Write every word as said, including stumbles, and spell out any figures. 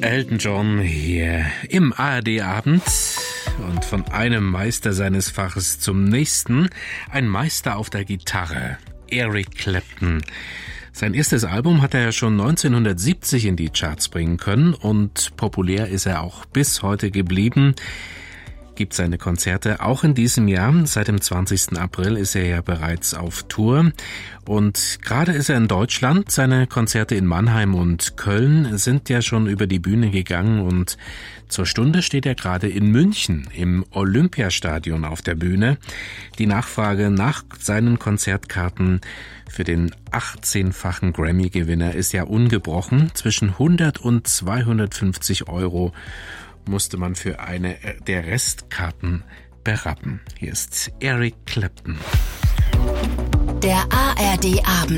Elton John hier im A R D-Abend und von einem Meister seines Faches zum nächsten, ein Meister auf der Gitarre, Eric Clapton. Sein erstes Album hat er ja schon neunzehnhundertsiebzig in die Charts bringen können und populär ist er auch bis heute geblieben. Gibt seine Konzerte auch in diesem Jahr. Seit dem zwanzigsten April ist er ja bereits auf Tour. Und gerade ist er in Deutschland. Seine Konzerte in Mannheim und Köln sind ja schon über die Bühne gegangen. Und zur Stunde steht er gerade in München im Olympiastadion auf der Bühne. Die Nachfrage nach seinen Konzertkarten für den achtzehnfachen Grammy-Gewinner ist ja ungebrochen. Zwischen hundert und zweihundertfünfzig Euro musste man für eine der Restkarten berappen. Hier ist Eric Clapton. Der A R D-Abend.